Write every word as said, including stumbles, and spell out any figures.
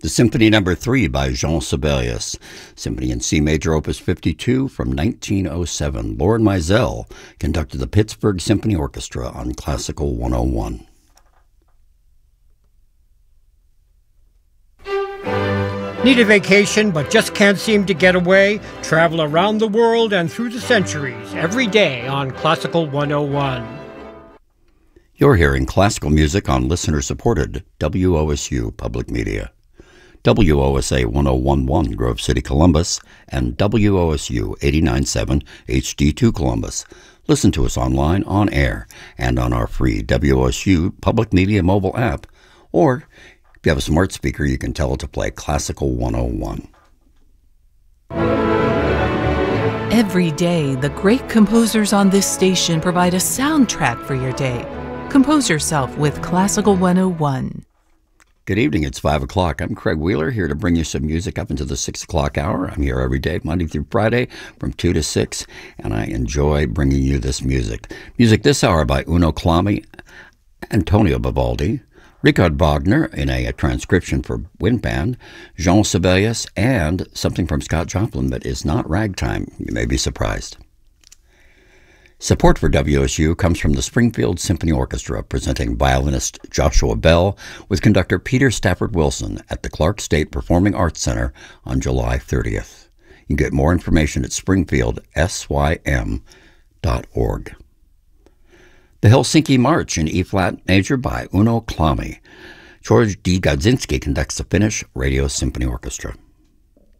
The Symphony Number three by Jean Sibelius, Symphony in C Major, Opus fifty-two from nineteen oh seven. Lord Mizell conducted the Pittsburgh Symphony Orchestra on Classical one oh one. Need a vacation but just can't seem to get away? Travel around the world and through the centuries every day on Classical one oh one. You're hearing classical music on listener-supported W O S U Public Media. W O S A one oh one point one Grove City, Columbus, and W O S U eighty-nine point seven H D two Columbus. Listen to us online, on air, and on our free W O S U Public Media mobile app. Or, if you have a smart speaker, you can tell it to play Classical one oh one. Every day, the great composers on this station provide a soundtrack for your day. Compose yourself with Classical one oh one. Good evening, it's five o'clock. I'm Craig Wheeler, here to bring you some music up into the six o'clock hour. I'm here every day, Monday through Friday, from two to six, and I enjoy bringing you this music. Music this hour by Uno Clami, Antonio Vivaldi, Richard Wagner in a, a transcription for wind band, Jean Sibelius, and something from Scott Joplin that is not ragtime. You may be surprised. Support for W O S U comes from the Springfield Symphony Orchestra, presenting violinist Joshua Bell with conductor Peter Stafford Wilson at the Clark State Performing Arts Center on July thirtieth. You can get more information at springfield s y m dot org. The Helsinki March in E-flat major by Uno Clami. George D. Godzinski conducts the Finnish Radio Symphony Orchestra.